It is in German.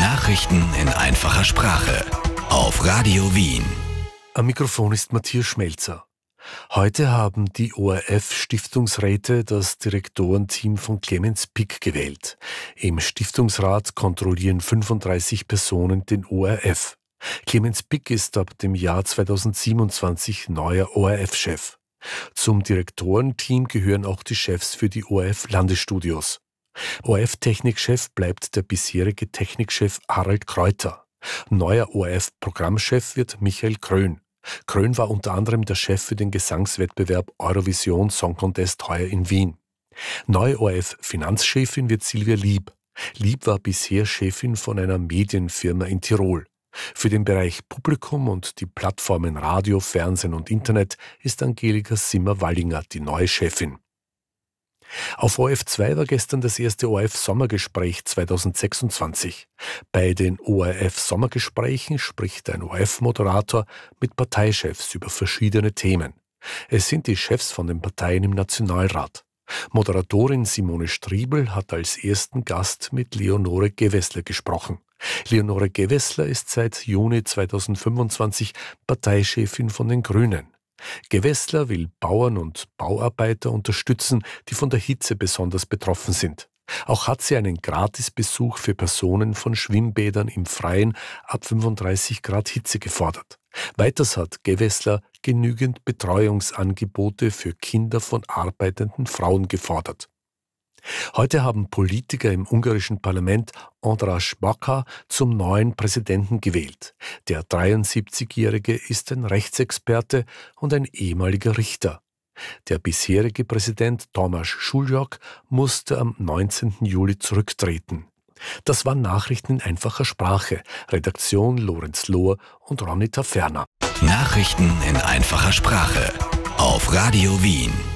Nachrichten in einfacher Sprache auf Radio Wien. Am Mikrofon ist Matthias Schmelzer. Heute haben die ORF-Stiftungsräte das Direktorenteam von Clemens Pick gewählt. Im Stiftungsrat kontrollieren 35 Personen den ORF. Clemens Pick ist ab dem Jahr 2027 neuer ORF-Chef. Zum Direktorenteam gehören auch die Chefs für die ORF-Landesstudios. ORF-Technikchef bleibt der bisherige Technikchef Harald Kräuter. Neuer ORF-Programmchef wird Michael Krön. Krön war unter anderem der Chef für den Gesangswettbewerb Eurovision Song Contest heuer in Wien. Neue ORF-Finanzchefin wird Silvia Lieb. Lieb war bisher Chefin von einer Medienfirma in Tirol. Für den Bereich Publikum und die Plattformen Radio, Fernsehen und Internet ist Angelika Simmer-Wallinger die neue Chefin. Auf ORF 2 war gestern das erste ORF-Sommergespräch 2026. Bei den ORF-Sommergesprächen spricht ein ORF-Moderator mit Parteichefs über verschiedene Themen. Es sind die Chefs von den Parteien im Nationalrat. Moderatorin Simone Striebel hat als ersten Gast mit Leonore Gewessler gesprochen. Leonore Gewessler ist seit Juni 2025 Parteichefin von den Grünen. Gewessler will Bauern und Bauarbeiter unterstützen, die von der Hitze besonders betroffen sind. Auch hat sie einen Gratisbesuch für Personen von Schwimmbädern im Freien ab 35 Grad Hitze gefordert. Weiters hat Gewessler genügend Betreuungsangebote für Kinder von arbeitenden Frauen gefordert. Heute haben Politiker im ungarischen Parlament András Baka zum neuen Präsidenten gewählt. Der 73-Jährige ist ein Rechtsexperte und ein ehemaliger Richter. Der bisherige Präsident Tamás Šuljak musste am 19. Juli zurücktreten. Das waren Nachrichten in einfacher Sprache. Redaktion Lorenz Lohr und Ronita Ferner. Nachrichten in einfacher Sprache auf Radio Wien.